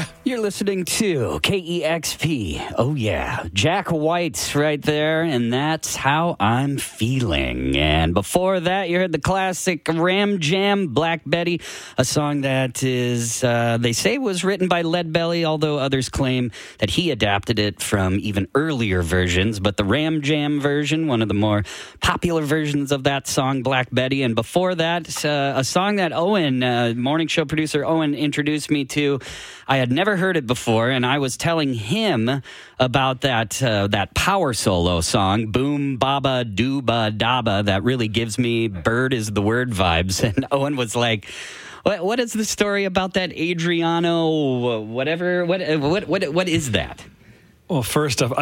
You're listening to KEXP. Oh, yeah. Jack White's right there, and that's how I'm feeling. And before that, you heard the classic Ram Jam, Black Betty, a song that is, they say was written by Leadbelly, although others claim that he adapted it from even earlier versions. But the Ram Jam version, one of the more popular versions of that song, Black Betty. And before that, a song that Owen, morning show producer Owen, introduced me to. I had never heard it before, and I was telling him about that power solo song, Boom Baba Dooba Daba, that really gives me bird is the word vibes. And Owen was like, what is the story about that Adriano whatever? What is that? Well, first off,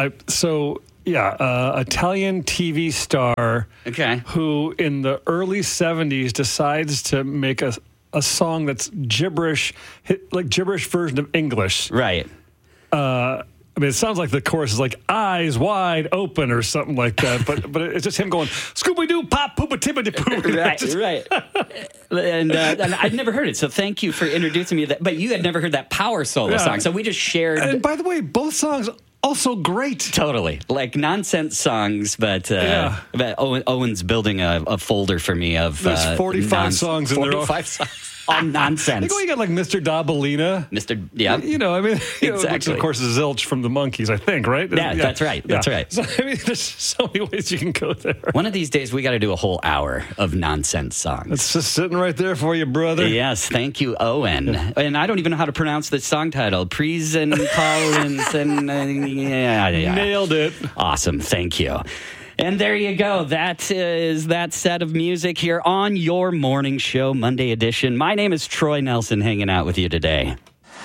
Italian TV star, who in the early 70s decides to make a song that's gibberish, like gibberish version of English. Right. I mean, it sounds like the chorus is like eyes wide open or something like that, but it's just him going Scooby-Doo pop poopa tippity poo. Right. And I'd never heard it, so thank you for introducing me to that. But you had never heard that power solo song, so we just shared. And by the way, both songs also great. Totally. Like nonsense songs, but Owen's building a folder for me of... There's 45 songs in there. 45 songs on nonsense. You got like Mr. Dabalina. You know, I mean, exactly. Which of course is Zilch from the Monkees, I think, right? Yeah, that's right. That's right. So, I mean, there's so many ways you can go there. One of these days, we got to do a whole hour of nonsense songs. It's just sitting right there for you, brother. Yes, thank you, Owen. And I don't even know how to pronounce the song title. Prisen Collins and Nailed it. Awesome, thank you. And there you go. That is that set of music here on your morning show, Monday edition. My name is Troy Nelson, hanging out with you today.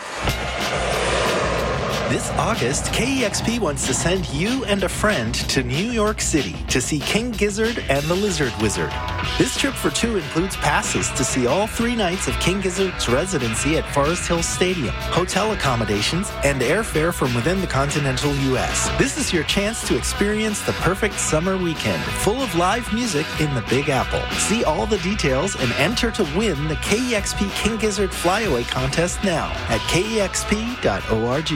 This August, KEXP wants to send you and a friend to New York City to see King Gizzard and the Lizard Wizard. This trip for two includes passes to see all 3 nights of King Gizzard's residency at Forest Hills Stadium, hotel accommodations, and airfare from within the continental U.S. This is your chance to experience the perfect summer weekend, full of live music in the Big Apple. See all the details and enter to win the KEXP King Gizzard Flyaway Contest now at kexp.org.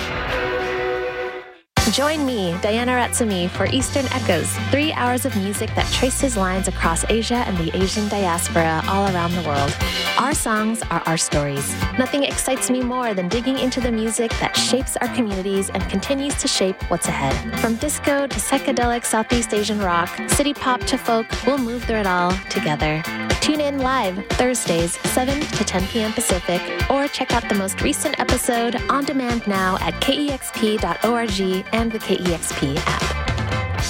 Join me, Diana Ratsumi, for Eastern Echoes, 3 hours of music that traces lines across Asia and the Asian diaspora all around the world. Our songs are our stories. Nothing excites me more than digging into the music that shapes our communities and continues to shape what's ahead. From disco to psychedelic Southeast Asian rock, city pop to folk, we'll move through it all together. Tune in live Thursdays, 7 to 10 p.m. Pacific, or check out the most recent episode on demand now at kexp.org and the KEXP app.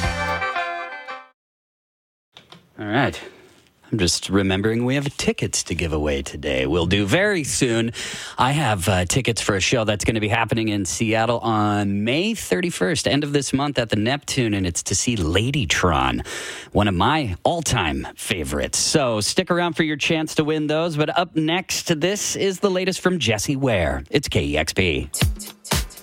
All right. I'm just remembering we have tickets to give away today. We'll do very soon. I have tickets for a show that's going to be happening in Seattle on May 31st, end of this month at the Neptune, and it's to see Ladytron, one of my all-time favorites. So stick around for your chance to win those. But up next, this is the latest from Jessie Ware. It's KEXP.